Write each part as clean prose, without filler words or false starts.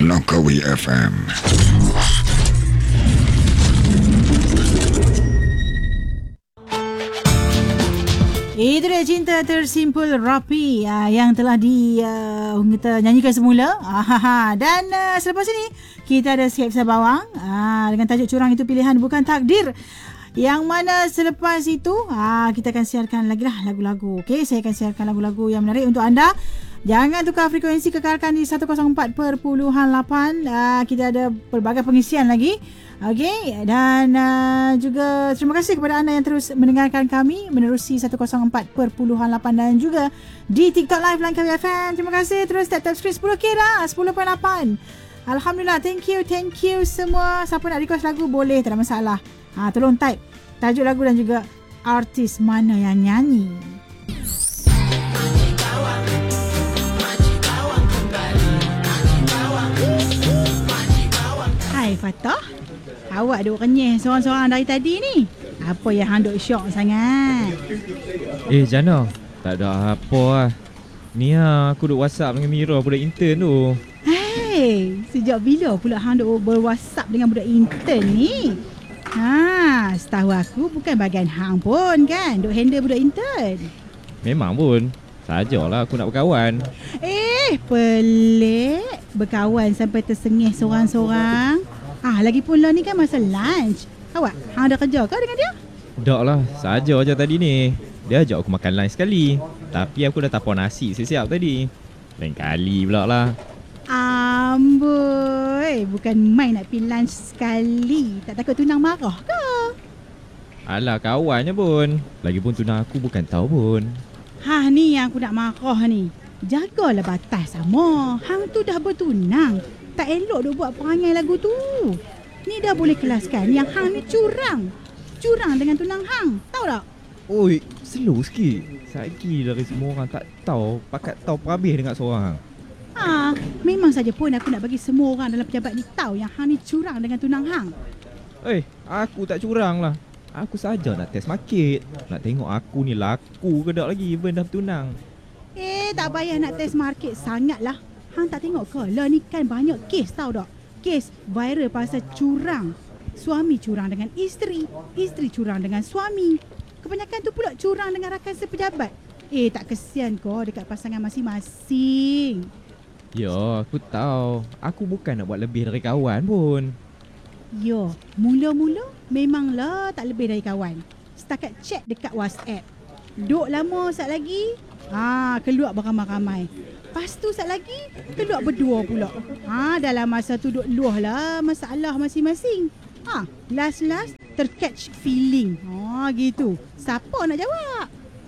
Langkawi FM. Itu dia Cinta Tersimpul Rapi yang telah kita nyanyikan semula. Dan selepas ini kita ada Siap Sabawang dengan tajuk Curang Itu Pilihan Bukan Takdir. Yang mana selepas itu kita akan siarkan lagi lah lagu-lagu. Okey, saya akan siarkan lagu-lagu yang menarik untuk anda. Jangan tukar frekuensi, kekalkan di 104.8. Kita ada pelbagai pengisian lagi. Okey, dan juga terima kasih kepada anda yang terus mendengarkan kami menerusi 104.8 dan juga di TikTok Live Langkawi FM. Terima kasih, terus tap screen 10K dah, 10.8. Alhamdulillah, thank you semua. Siapa nak request lagu boleh, tak ada masalah. Tolong type tajuk lagu dan juga artis mana yang nyanyi. Hai Fatah, awak duk kenyih seorang-seorang dari tadi ni. Apa yang hang duk syok sangat? Jana, tak ada apa lah. Ni aku duk WhatsApp dengan Mira, budak intern tu. Hei, sejak bila pula hang duk ber-WhatsApp dengan budak intern ni? Setahu aku bukan bahagian hang pun kan duk handle budak intern. Memang pun, sajalah aku nak berkawan. Pelik berkawan sampai tersengih seorang-seorang. Lagipun lah ni kan masa lunch. Awak, hang ada kerja ke dengan dia? Tak lah, saja je tadi ni. Dia ajak aku makan lunch sekali. Tapi aku dah tapau nasi siap-siap tadi. Lain kali pula lah. Amboi, bukan main nak pergi lunch sekali. Tak takut tunang marah ke? Alah, kawannya pun. Lagipun tunang aku bukan tahu pun. Ni yang aku nak marah ni. Jagalah batas sama. Hang tu dah bertunang. Tak elok duk buat perangai lagu tu. Ni dah boleh kelaskan yang hang ni curang. Curang dengan tunang hang. Tahu tak? Oi, slow sikit. Saiki dari semua orang tak tahu, pakat tahu perhabis dengan seorang. Memang saja pun aku nak bagi semua orang dalam pejabat ni tahu yang hang ni curang dengan tunang hang. Aku tak curang lah. Aku saja nak test market. Nak tengok aku ni laku ke tak lagi even dah bertunang. Tak payah nak test market sangat lah. Hang tak tengok ke? Lah ni kan banyak kes tahu tak? Kes viral pasal curang. Suami curang dengan isteri. Isteri curang dengan suami. Kebanyakan tu pula curang dengan rakan sepejabat. Tak kesian kau dekat pasangan masing-masing. Ya, aku tahu. Aku bukan nak buat lebih dari kawan pun. Ya, mula-mula memanglah tak lebih dari kawan. Setakat chat dekat WhatsApp. Duk lama sat lagi, keluar beramai-ramai. Lepas tu sat lagi, keluar berdua pula. Dalam masa tu duk luah lah masalah masing-masing. Last tercatch feeling. Gitu. Siapa nak jawab?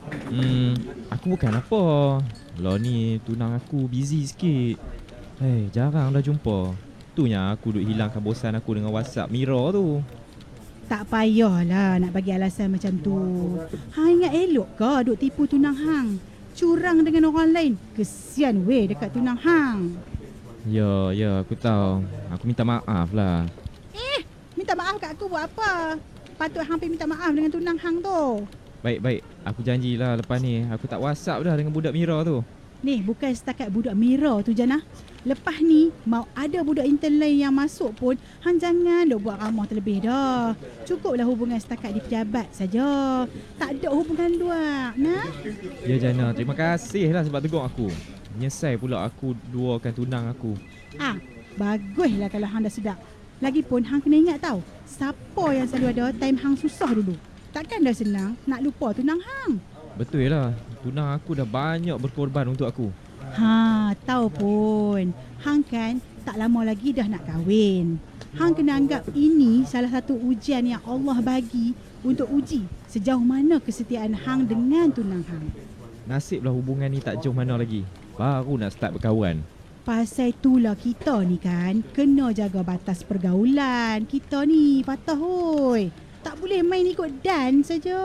Aku bukan apa. Lah ni tunang aku busy sikit. Jarang dah jumpa. Itunya aku duk hilangkan bosan aku dengan WhatsApp Mira tu. Tak payahlah nak bagi alasan macam tu. Hang ingat elok ke duk tipu tunang hang? Curang dengan orang lain. Kesian weh dekat tunang hang. Ya, aku tahu. Aku minta maaf lah. Minta maaf kat aku buat apa? Patut hang pergi minta maaf dengan tunang hang tu. Baik. Aku janjilah lepas ni aku tak WhatsApp dah dengan budak Mira tu. Ni bukan setakat budak Mira tu Jana. Lepas ni mau ada budak intern lain yang masuk pun hang jangan duk buat ramah terlebih dah. Cukuplah hubungan setakat di pejabat saja. Tak ada hubungan luar. Nah. Ya Jana, terima kasih lah sebab tegur aku. Menyesal pula aku duakan tunang aku. Baguslah kalau hang dah sedap. Lagipun hang kena ingat tau, siapa yang selalu ada time hang susah dulu. Takkan dah senang nak lupa tunang hang. Betul lah, tunang aku dah banyak berkorban untuk aku. Tahu pun. Hang kan tak lama lagi dah nak kahwin. Hang kena anggap ini salah satu ujian yang Allah bagi untuk uji sejauh mana kesetiaan hang dengan tunang hang. Nasiblah hubungan ni tak jauh mana lagi. Baru nak start berkawan. Pasal itulah kita ni kan kena jaga batas pergaulan. Kita ni patah hoi. Tak boleh main ikut dan saja.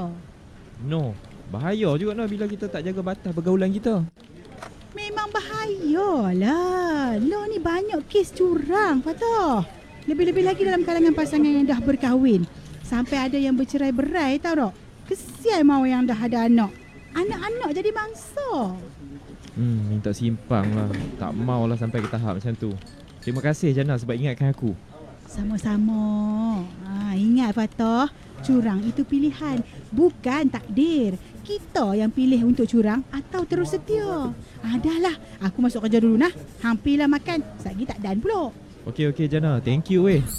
No, bahaya juga bila kita tak jaga batas pergaulan kita. Memang bahayalah. Lo ni banyak kes curang, Fatah. Lebih-lebih lagi dalam kalangan pasangan yang dah berkahwin. Sampai ada yang bercerai-berai, tahu tak? Kesian mau yang dah ada anak. Anak-anak jadi mangsa. Minta simpang lah. Tak maulah sampai ke tahap macam tu. Terima kasih Jana sebab ingatkan aku. Sama-sama. Ingat Fatah, curang itu pilihan, bukan takdir. Kita yang pilih untuk curang atau terus setia. Dah lah, aku masuk kerja dulu nah. Hampirlah makan, lagi tak dan pula. Okey Jana, thank you weh.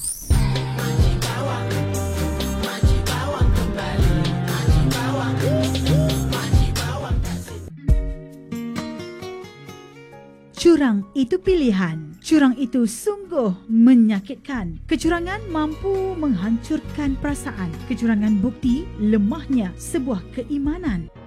Curang itu pilihan. Curang itu sungguh menyakitkan. Kecurangan mampu menghancurkan perasaan. Kecurangan bukti lemahnya sebuah keimanan.